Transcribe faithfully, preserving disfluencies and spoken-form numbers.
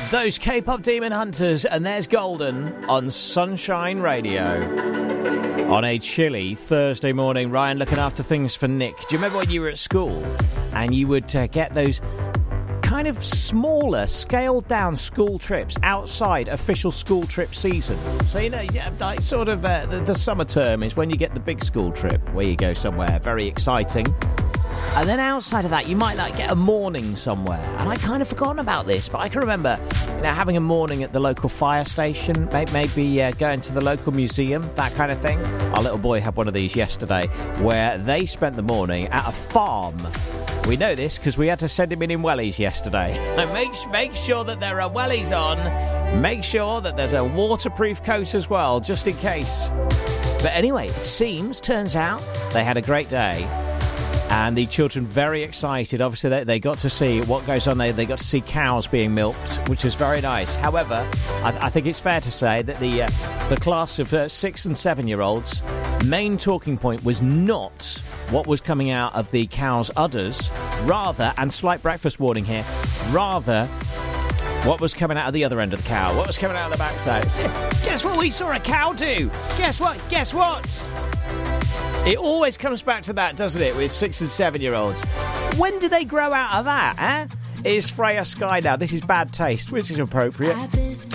Those K-pop Demon Hunters, and there's Golden on Sunshine Radio. On a chilly Thursday morning, Ryan looking after things for Nick. Do you remember when you were at school and you would uh, get those kind of smaller, scaled-down school trips outside official school trip season? So, you know, like sort of uh, the, the summer term is when you get the big school trip where you go somewhere very exciting. And then outside of that, you might like get a morning somewhere. And I kind of forgotten about this, but I can remember, you know, having a morning at the local fire station, maybe uh, going to the local museum, that kind of thing. Our little boy had one of these yesterday, where they spent the morning at a farm. We know this because we had to send him in in wellies yesterday. So make make sure that there are wellies on. Make sure that there's a waterproof coat as well, just in case. But anyway, it seems, turns out, they had a great day. And the children very excited. Obviously, they, they got to see what goes on there. They got to see cows being milked, which was very nice. However, I, I think it's fair to say that the uh, the class of uh, six and seven-year-olds' main talking point was not what was coming out of the cow's udders, rather, and slight breakfast warning here, rather what was coming out of the other end of the cow, what was coming out of the backside. Guess what we saw a cow do? Guess what? Guess what? It always comes back to that, doesn't it, with six and seven-year-olds? When do they grow out of that, eh? It is Freya Sky now. This is Bad Taste, which is appropriate.